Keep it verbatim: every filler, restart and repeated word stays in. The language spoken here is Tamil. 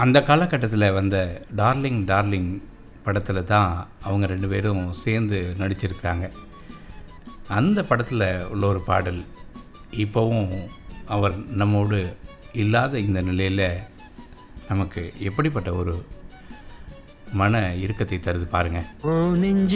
அந்த காலகட்டத்தில் வந்த டார்லிங் டார்லிங் படத்தில் தான் அவங்க ரெண்டு பேரும் சேர்ந்து நடிச்சிருக்கிறாங்க. அந்த படத்தில் உள்ள ஒரு பாடல் இப்போவும் அவர் நம்மோடு இல்லாத இந்த நிலையில் நமக்கு எப்படிப்பட்ட ஒரு மன இறுக்கத்தை தருது பாருங்கள்.